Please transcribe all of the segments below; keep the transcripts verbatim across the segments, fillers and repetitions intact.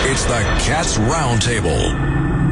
It's the Cats Roundtable.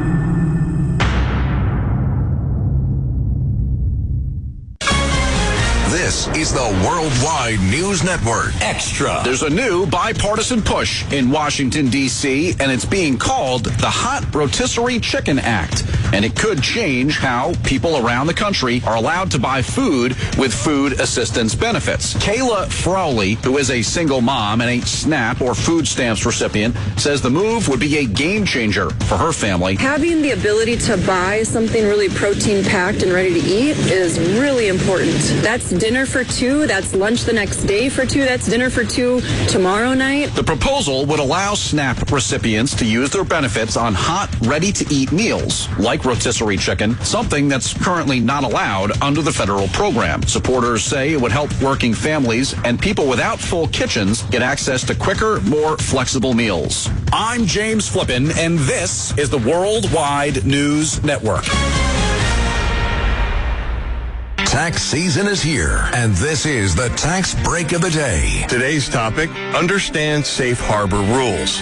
This is the Worldwide News Network Extra. There's a new bipartisan push in Washington, D C, and it's being called the Hot Rotisserie Chicken Act. And it could change how people around the country are allowed to buy food with food assistance benefits. Kayla Frawley, who is a single mom and a SNAP or food stamps recipient, says the move would be a game changer for her family. Having the ability to buy something really protein-packed and ready to eat is really important. That's dinner for two, that's lunch the next day for two, that's dinner for two tomorrow night. The proposal would allow SNAP recipients to use their benefits on hot, ready-to-eat meals, like rotisserie chicken, something that's currently not allowed under the federal program. Supporters say it would help working families and people without full kitchens get access to quicker, more flexible meals. I'm James Flippin, and this is the Worldwide News Network. Tax season is here, and this is the Tax Break of the Day. Today's topic, understand safe harbor rules.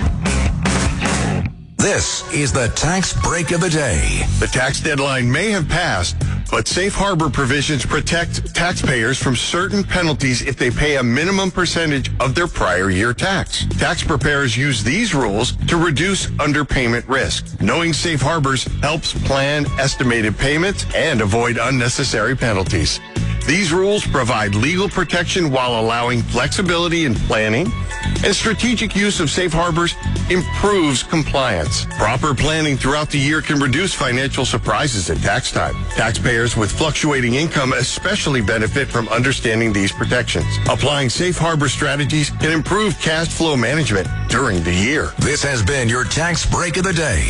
This is the Tax Break of the Day. The tax deadline may have passed, but safe harbor provisions protect taxpayers from certain penalties if they pay a minimum percentage of their prior year tax. Tax preparers use these rules to reduce underpayment risk. Knowing safe harbors helps plan estimated payments and avoid unnecessary penalties. These rules provide legal protection while allowing flexibility in planning, and strategic use of safe harbors improves compliance. Proper planning throughout the year can reduce financial surprises at tax time. Taxpayers with fluctuating income especially benefit from understanding these protections. Applying safe harbor strategies can improve cash flow management during the year. This has been your Tax Break of the Day.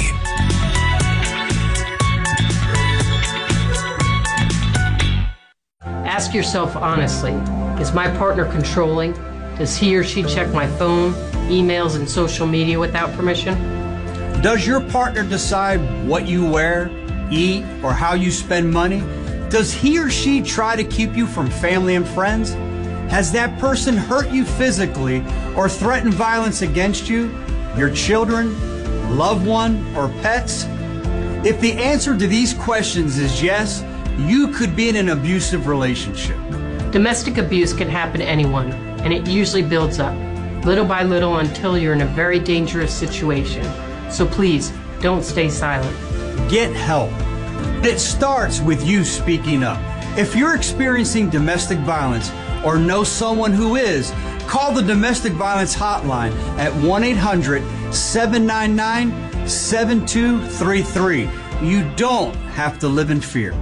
Ask yourself honestly, is my partner controlling? Does he or she check my phone, emails, and social media without permission? Does your partner decide what you wear, eat, or how you spend money? Does he or she try to keep you from family and friends? Has that person hurt you physically or threatened violence against you, your children, loved one, or pets? If the answer to these questions is yes, you could be in an abusive relationship. Domestic abuse can happen to anyone, and it usually builds up, little by little until you're in a very dangerous situation. So please, don't stay silent. Get help. It starts with you speaking up. If you're experiencing domestic violence or know someone who is, call the Domestic Violence Hotline at one eight hundred, seven nine nine, seven two three three. You don't have to live in fear.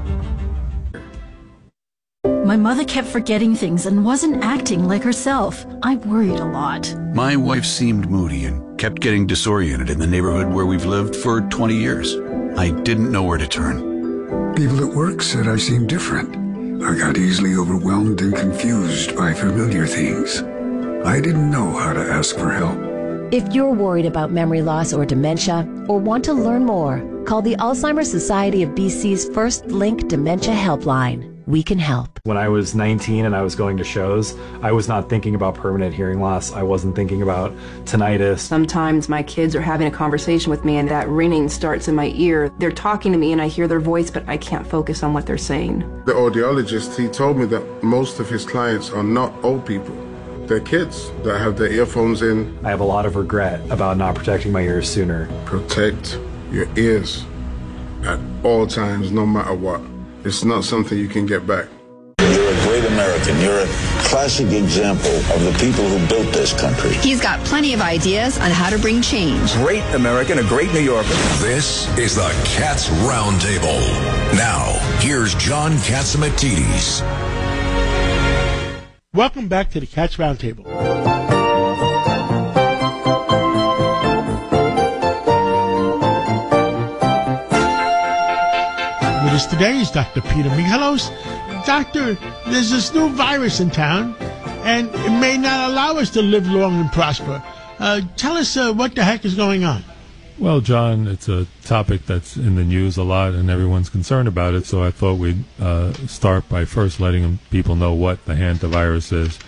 My mother kept forgetting things and wasn't acting like herself. I worried a lot. My wife seemed moody and kept getting disoriented in the neighborhood where we've lived for twenty years. I didn't know where to turn. People at work said I seemed different. I got easily overwhelmed and confused by familiar things. I didn't know how to ask for help. If you're worried about memory loss or dementia, or want to learn more, call the Alzheimer's Society of B C's First Link Dementia Helpline. We can help. When I was nineteen and I was going to shows, I was not thinking about permanent hearing loss. I wasn't thinking about tinnitus. Sometimes my kids are having a conversation with me and that ringing starts in my ear. They're talking to me and I hear their voice, but I can't focus on what they're saying. The audiologist, he told me that most of his clients are not old people. They're kids that have their earphones in. I have a lot of regret about not protecting my ears sooner. Protect your ears at all times, no matter what. It's not something you can get back. You're a great American. You're a classic example of the people who built this country. He's got plenty of ideas on how to bring change. Great American, a great New Yorker. This is the Cats Roundtable. Now, here's John Catsimatidis. Welcome back to the Cats Roundtable. With us today is Doctor Peter Michalos. Doctor, there's this new virus in town, and it may not allow us to live long and prosper. Uh, tell us uh, what the heck is going on. Well, John, it's a topic that's in the news a lot, and everyone's concerned about it, so I thought we'd uh, start by first letting people know what the hantavirus is.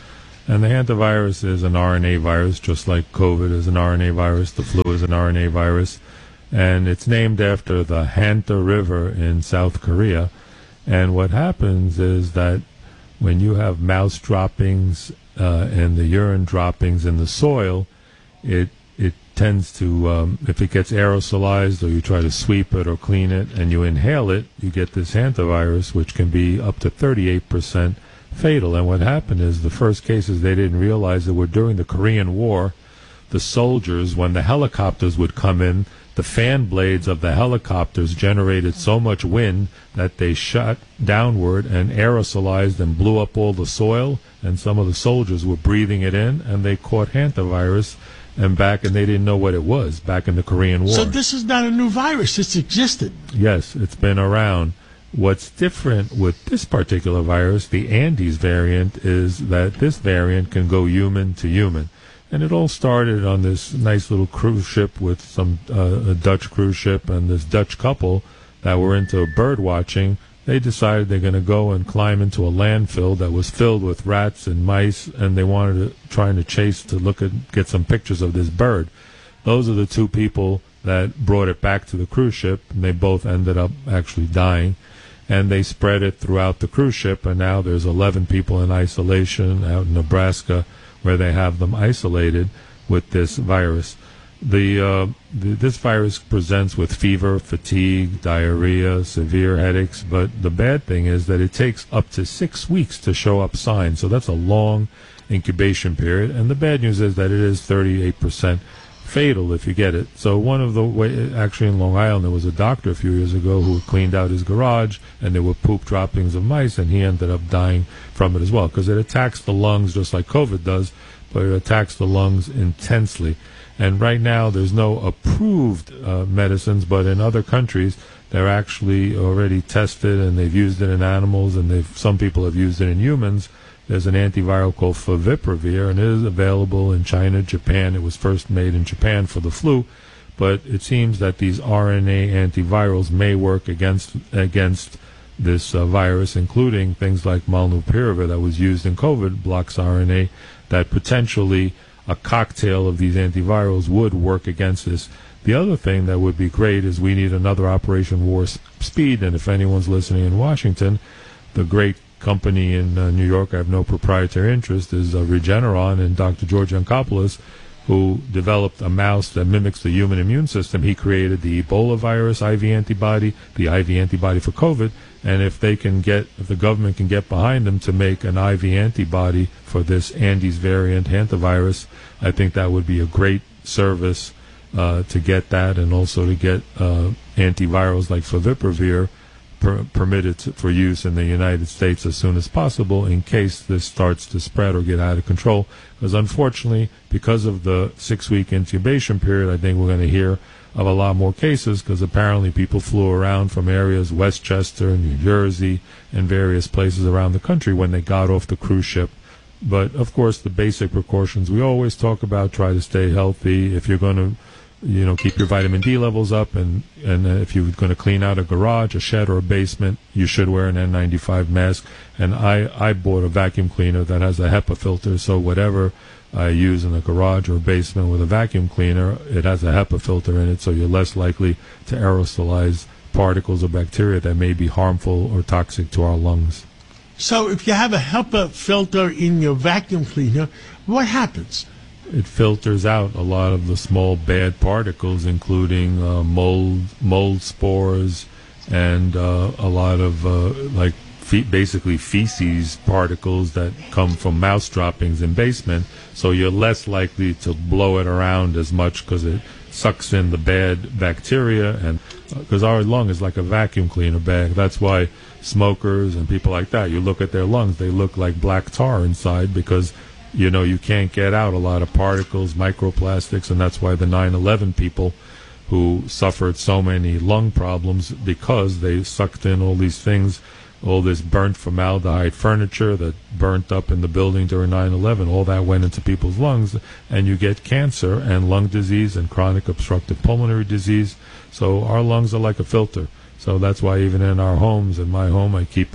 And the hantavirus is an R N A virus, just like COVID is an R N A virus, the flu is an R N A virus. And it's named after the Hanta River in South Korea. And what happens is that when you have mouse droppings uh, and the urine droppings in the soil, it it tends to, um, if it gets aerosolized or you try to sweep it or clean it and you inhale it, you get this hantavirus, which can be up to thirty-eight percent fatal. And what happened is the first cases, they didn't realize that were during the Korean War, the soldiers, when the helicopters would come in, the fan blades of the helicopters generated so much wind that they shot downward and aerosolized and blew up all the soil, and some of the soldiers were breathing it in, and they caught hantavirus, and back, and they didn't know what it was back in the Korean War. So this is not a new virus. It's existed. Yes, it's been around. What's different with this particular virus, the Andes variant, is that this variant can go human to human. And it all started on this nice little cruise ship with some uh, a Dutch cruise ship and this Dutch couple that were into bird watching. They decided they're going to go and climb into a landfill that was filled with rats and mice, and they wanted to trying to chase to look at get some pictures of this bird. Those are the two people that brought it back to the cruise ship, and they both ended up actually dying. And they spread it throughout the cruise ship, and now there's eleven people in isolation out in Nebraska where they have them isolated with this virus. The, uh, the this virus presents with fever, fatigue, diarrhea, severe headaches, but the bad thing is that it takes up to six weeks to show up signs, so that's a long incubation period. And the bad news is that it is thirty-eight percent fatal if you get it. So one of the way, actually in Long Island, there was a doctor a few years ago who cleaned out his garage, and there were poop droppings of mice, and he ended up dying from it as well, because it attacks the lungs just like COVID does, but it attacks the lungs intensely. And right now there's no approved uh, medicines, but in other countries they're actually already tested, and they've used it in animals, and they've some people have used it in humans. There's an antiviral called favipiravir, and it is available in China, Japan. It was first made in Japan for the flu, but it seems that these R N A antivirals may work against against this uh, virus, including things like molnupiravir that was used in COVID, blocks R N A, that potentially a cocktail of these antivirals would work against this. The other thing that would be great is we need another Operation Warp Speed, and if anyone's listening in Washington, the great company in uh, New York, I have no proprietary interest, is uh, Regeneron, and Doctor George Yancopoulos, who developed a mouse that mimics the human immune system. He created the Ebola virus I V antibody, the I V antibody for COVID, and if they can get, if the government can get behind them to make an I V antibody for this Andes variant hantavirus, I think that would be a great service uh, to get that, and also to get uh, antivirals like favipiravir Per, permitted to, for use in the United States as soon as possible in case this starts to spread or get out of control. Because unfortunately, because of the six-week incubation period, I think we're going to hear of a lot more cases, because apparently people flew around from areas, Westchester, New Jersey, and various places around the country when they got off the cruise ship. But, of course, the basic precautions we always talk about, try to stay healthy. If you're going to You know, keep your vitamin D levels up, and, and uh, if you're going to clean out a garage, a shed, or a basement, you should wear an N ninety-five mask. And I, I bought a vacuum cleaner that has a HEPA filter, so whatever I use in a garage or a basement with a vacuum cleaner, it has a HEPA filter in it, so you're less likely to aerosolize particles or bacteria that may be harmful or toxic to our lungs. So if you have a HEPA filter in your vacuum cleaner, what happens? It filters out a lot of the small bad particles, including uh, mold, mold spores, and uh, a lot of uh, like fe- basically feces particles that come from mouse droppings in basement. So you're less likely to blow it around as much, because it sucks in the bad bacteria, and because uh, our lung is like a vacuum cleaner bag. That's why smokers and people like that, you look at their lungs, they look like black tar inside, because you know, you can't get out a lot of particles, microplastics, and that's why the nine eleven people who suffered so many lung problems, because they sucked in all these things, all this burnt formaldehyde furniture that burnt up in the building during nine eleven, all that went into people's lungs, and you get cancer and lung disease and chronic obstructive pulmonary disease. So our lungs are like a filter. So that's why even in our homes, in my home, I keep a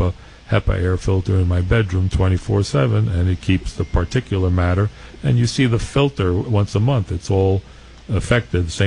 HEPA air filter in my bedroom twenty-four seven, and it keeps the particulate matter. And you see the filter once a month. It's all affected. Same